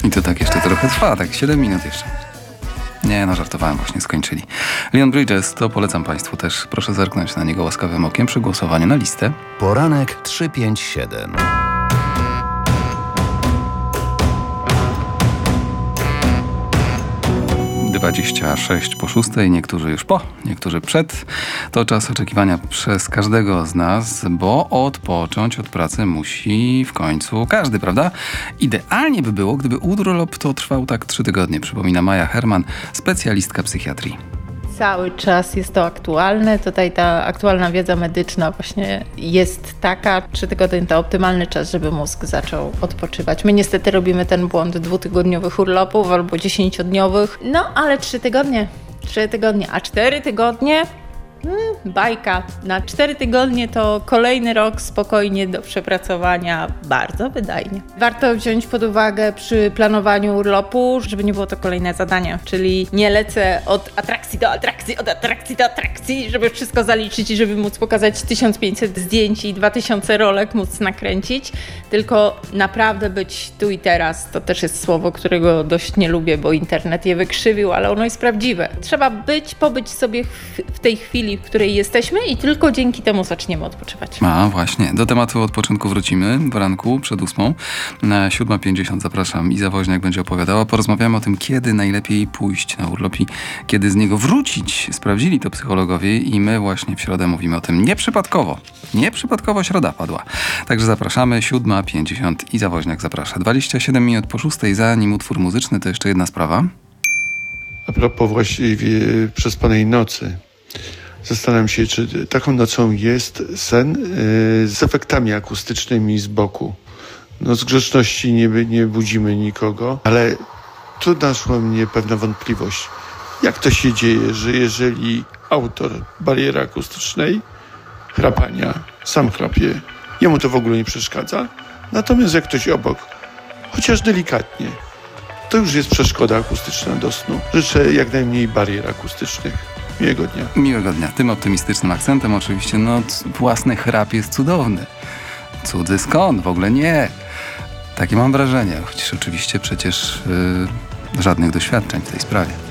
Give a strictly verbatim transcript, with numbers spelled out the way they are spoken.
I to tak jeszcze trochę trwa, tak siedem minut jeszcze. Nie, no żartowałem, właśnie skończyli. Leon Bridges, to polecam Państwu też. Proszę zerknąć na niego łaskawym okiem przy głosowaniu na listę. Poranek trzy pięć siedem. dwadzieścia sześć po szóstej, niektórzy już po, niektórzy przed. To czas oczekiwania przez każdego z nas, bo odpocząć od pracy musi w końcu każdy, prawda? Idealnie by było, gdyby urlop to trwał tak trzy tygodnie, przypomina Maja Herman, specjalistka psychiatrii. Cały czas jest to aktualne. Tutaj ta aktualna wiedza medyczna właśnie jest taka, trzy tygodnie to optymalny czas, żeby mózg zaczął odpoczywać. My niestety robimy ten błąd dwutygodniowych urlopów albo dziesięciodniowych. No ale trzy tygodnie, trzy tygodnie, a cztery tygodnie? Hmm, bajka. Na cztery tygodnie to kolejny rok spokojnie do przepracowania, bardzo wydajnie. Warto wziąć pod uwagę przy planowaniu urlopu, żeby nie było to kolejne zadanie, czyli nie lecę od atrakcji do atrakcji, od atrakcji do atrakcji, żeby wszystko zaliczyć i żeby móc pokazać tysiąc pięćset zdjęć i dwa tysiące rolek móc nakręcić, tylko naprawdę być tu i teraz. To też jest słowo, którego dość nie lubię, bo internet je wykrzywił, ale ono jest prawdziwe. Trzeba być, pobyć sobie w, w tej chwili, w której jesteśmy i tylko dzięki temu zaczniemy odpoczywać. A właśnie, do tematu odpoczynku wrócimy w ranku przed ósmą. Na siódma pięćdziesiąt zapraszam. Iza Woźniak będzie opowiadała. Porozmawiamy o tym, kiedy najlepiej pójść na urlop i kiedy z niego wrócić. Sprawdzili to psychologowie i my właśnie w środę mówimy o tym nieprzypadkowo. Nieprzypadkowo środa padła. Także zapraszamy. siódma pięćdziesiąt. Iza Woźniak zaprasza. dwadzieścia siedem minut po szóstej. Zanim utwór muzyczny, to jeszcze jedna sprawa. A propos właściwie przespanej nocy. Zastanawiam się, czy taką nocą jest sen yy, z efektami akustycznymi z boku. No z grzeczności nie, nie budzimy nikogo, ale tu naszła mnie pewna wątpliwość. Jak to się dzieje, że jeżeli autor bariery akustycznej, chrapania, sam chrapie, jemu to w ogóle nie przeszkadza, natomiast jak ktoś obok, chociaż delikatnie, to już jest przeszkoda akustyczna do snu. Życzę jak najmniej barier akustycznych. Miłego dnia. Miłego dnia. Tym optymistycznym akcentem oczywiście, no własny chrap jest cudowny. Cudzy skąd? W ogóle nie. Takie mam wrażenie, choć oczywiście przecież yy, żadnych doświadczeń w tej sprawie.